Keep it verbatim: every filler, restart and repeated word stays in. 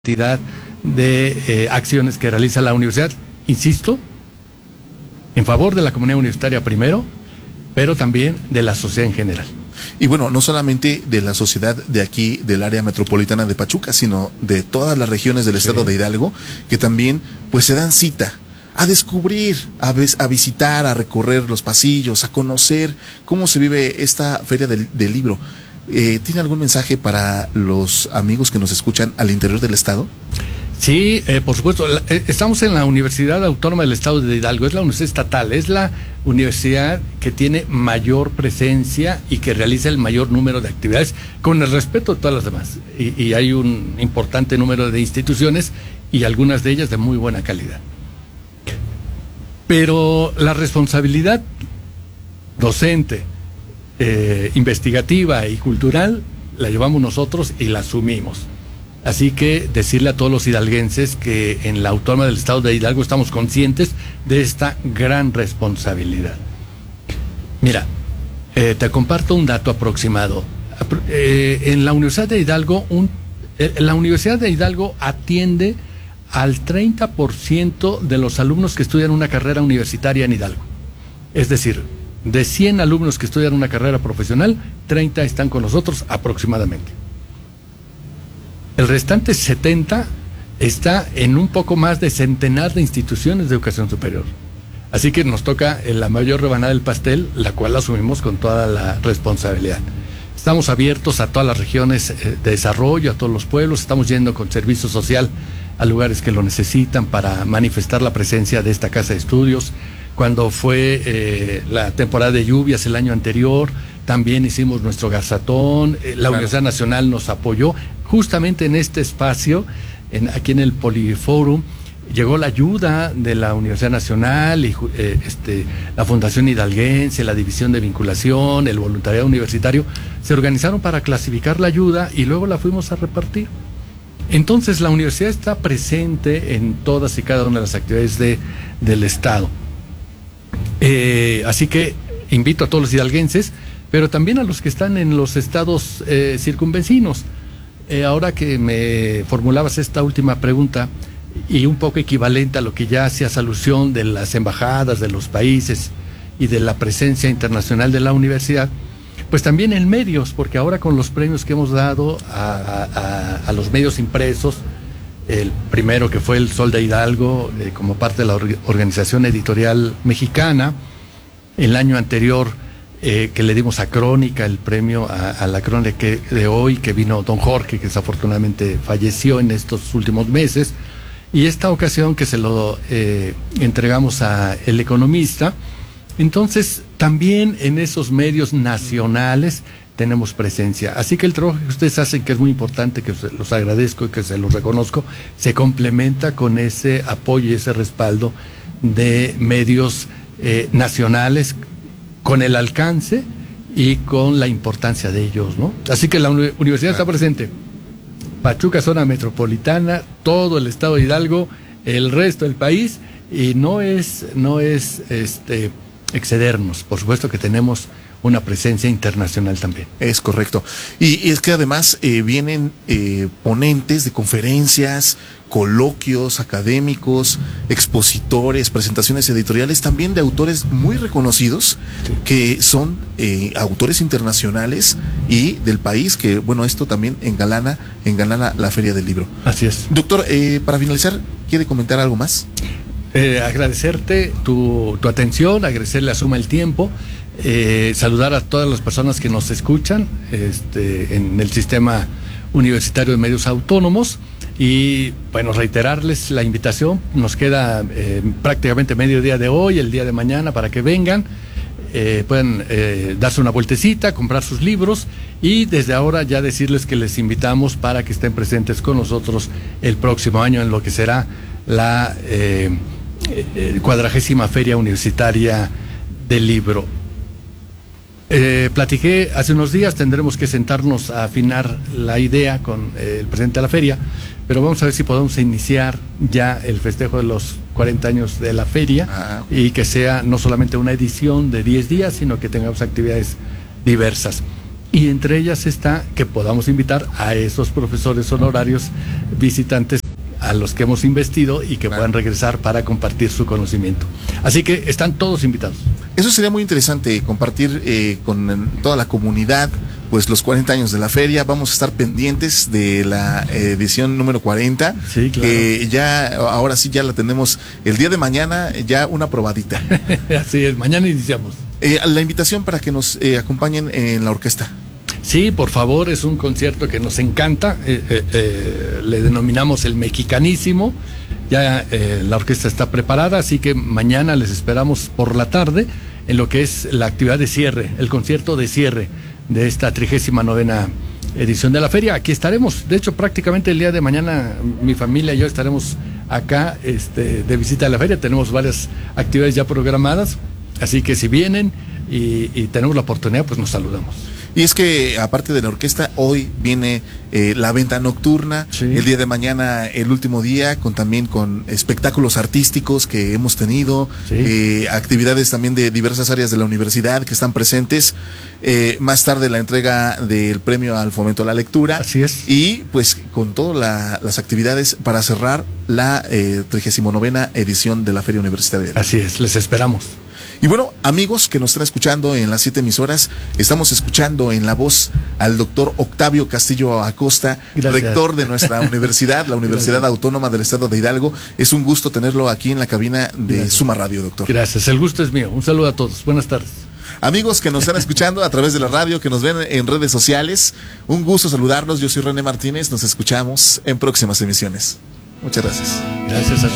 cantidad de eh, acciones que realiza la universidad, insisto, en favor de la comunidad universitaria primero, pero también de la sociedad en general. Y bueno, no solamente de la sociedad de aquí, del área metropolitana de Pachuca, sino de todas las regiones del estado sí. de Hidalgo, que también pues se dan cita a descubrir, a, ves, a visitar, a recorrer los pasillos, a conocer cómo se vive esta feria del, del libro. Eh, ¿Tiene algún mensaje para los amigos que nos escuchan al interior del estado? Sí, eh, por supuesto. La, eh, estamos en la Universidad Autónoma del Estado de Hidalgo. Es la universidad estatal, es la universidad que tiene mayor presencia y que realiza el mayor número de actividades, con el respeto de todas las demás. Y, y hay un importante número de instituciones y algunas de ellas de muy buena calidad. Pero la responsabilidad docente, eh, investigativa y cultural la llevamos nosotros y la asumimos. Así que decirle a todos los hidalguenses que en la Autónoma del Estado de Hidalgo estamos conscientes de esta gran responsabilidad. Mira, eh, te comparto un dato aproximado. Eh, en la Universidad de Hidalgo, un, eh, la Universidad de Hidalgo atiende al treinta por ciento de los alumnos que estudian una carrera universitaria en Hidalgo. Es decir, de cien alumnos que estudian una carrera profesional, treinta están con nosotros aproximadamente. El restante setenta está en un poco más de centenar de instituciones de educación superior. Así que nos toca la mayor rebanada del pastel, la cual asumimos con toda la responsabilidad. Estamos abiertos a todas las regiones de desarrollo, a todos los pueblos, estamos yendo con servicio social a lugares que lo necesitan para manifestar la presencia de esta casa de estudios. Cuando fue eh, la temporada de lluvias el año anterior, también hicimos nuestro garzatón, eh, la claro. Universidad Nacional nos apoyó. Justamente en este espacio, en, aquí en el Poliforum, llegó la ayuda de la Universidad Nacional, y, eh, este, la Fundación Hidalguense, la División de Vinculación, el Voluntariado Universitario, se organizaron para clasificar la ayuda y luego la fuimos a repartir. Entonces la universidad está presente en todas y cada una de las actividades de, del Estado. Eh, así que invito a todos los hidalguenses, pero también a los que están en los estados eh, circunvecinos. Eh, ahora que me formulabas esta última pregunta, y un poco equivalente a lo que ya hacías alusión de las embajadas de los países y de la presencia internacional de la universidad, pues también en medios, porque ahora con los premios que hemos dado a, a, a los medios impresos, el primero que fue el Sol de Hidalgo, eh, como parte de la Organización Editorial Mexicana, el año anterior eh, que le dimos a Crónica el premio a, a la Crónica que, de hoy, que vino don Jorge, que desafortunadamente falleció en estos últimos meses, y esta ocasión que se lo eh, entregamos a El Economista. Entonces también en esos medios nacionales tenemos presencia, así que el trabajo que ustedes hacen, que es muy importante, que los agradezco y que se los reconozco, se complementa con ese apoyo y ese respaldo de medios eh, nacionales, con el alcance y con la importancia de ellos, ¿no? Así que la uni- universidad está presente. Pachuca, zona metropolitana, todo el estado de Hidalgo, el resto del país, y no es, no es este excedernos. Por supuesto que tenemos una presencia internacional también. Es correcto. Y, y es que además eh, vienen eh, ponentes de conferencias, coloquios académicos, expositores, presentaciones editoriales, también de autores muy reconocidos, sí. que son eh, autores internacionales y del país, que bueno, esto también engalana, engalana la Feria del Libro. Así es. Doctor, eh, para finalizar, ¿quiere comentar algo más? Eh, agradecerte tu, tu atención, agradecerle a Suma el tiempo, eh, saludar a todas las personas que nos escuchan este, en el sistema universitario de medios autónomos y bueno, reiterarles la invitación. Nos queda eh, prácticamente medio día de hoy, el día de mañana, para que vengan, eh, puedan eh, darse una vueltecita, comprar sus libros y desde ahora ya decirles que les invitamos para que estén presentes con nosotros el próximo año en lo que será la eh, eh, cuadragésima Feria Universitaria del Libro. Eh, platiqué hace unos días, tendremos que sentarnos a afinar la idea con eh, el presidente de la feria, pero vamos a ver si podemos iniciar ya el festejo de los cuarenta años de la feria ah. y que sea no solamente una edición de diez días, sino que tengamos actividades diversas. y entre ellas está que podamos invitar a esos profesores honorarios visitantes a los que hemos investido y que claro. puedan regresar para compartir su conocimiento. Así que están todos invitados. Eso sería muy interesante, compartir eh, con toda la comunidad pues los cuarenta años de la feria. Vamos a estar pendientes de la edición número cuarenta, sí, claro. que ya, ahora sí ya la tenemos el día de mañana, ya una probadita. Así es, mañana iniciamos. Eh, la invitación para que nos eh, acompañen en la orquesta. Sí, por favor, es un concierto que nos encanta, eh, eh, eh, le denominamos el Mexicanísimo, ya eh, la orquesta está preparada, así que mañana les esperamos por la tarde en lo que es la actividad de cierre, el concierto de cierre de esta trigésima novena edición de la feria. Aquí estaremos, de hecho prácticamente el día de mañana mi familia y yo estaremos acá este, de visita a la feria, tenemos varias actividades ya programadas, así que si vienen y, y tenemos la oportunidad, pues nos saludamos. Y es que aparte de la orquesta, hoy viene eh, la venta nocturna, sí. el día de mañana el último día, con también con espectáculos artísticos que hemos tenido, sí. eh, actividades también de diversas áreas de la universidad que están presentes, eh, más tarde la entrega del premio al fomento a la lectura. Así es. Y pues con todas la, las actividades para cerrar la eh, trigésima novena edición de la Feria Universitaria. Así es, les esperamos. Y bueno, amigos que nos están escuchando en las siete emisoras, estamos escuchando en la voz al doctor Octavio Castillo Acosta, Gracias. rector de nuestra universidad, la Universidad Gracias. Autónoma del Estado de Hidalgo. Es un gusto tenerlo aquí en la cabina de Gracias. Suma Radio, doctor. Gracias, el gusto es mío. Un saludo a todos. Buenas tardes. Amigos que nos están escuchando a través de la radio, que nos ven en redes sociales, un gusto saludarlos. Yo soy René Martínez. Nos escuchamos en próximas emisiones. Muchas gracias. Gracias a